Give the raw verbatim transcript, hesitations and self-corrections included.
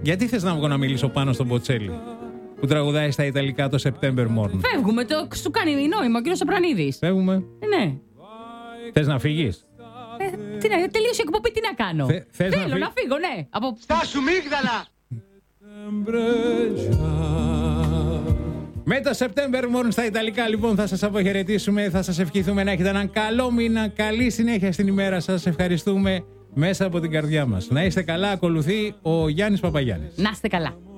Γιατί θες να βγω να μιλήσω πάνω στον Μποτσέλη που τραγουδάει στα Ιταλικά το September Morn? Φεύγουμε, το σου κάνει νόημα ο κύριος Σαπρανίδης. Φεύγουμε. Ε, ναι. Θες να φύγεις? Ε, τι να, τελείωσε η εκπομπή, τι να κάνω. Θε, θες Θέλω να, να φύγω, ναι. Από... Στάσου μίγδαλα! Με το September Morn στα Ιταλικά, λοιπόν, θα σας αποχαιρετήσουμε. Θα σας ευχηθούμε να έχετε έναν καλό μήνα. Καλή συνέχεια στην ημέρα σας. Ευχαριστούμε μέσα από την καρδιά μας. Να είστε καλά. Ακολουθεί ο Γιάννης Παπαγιάννης. Να είστε καλά.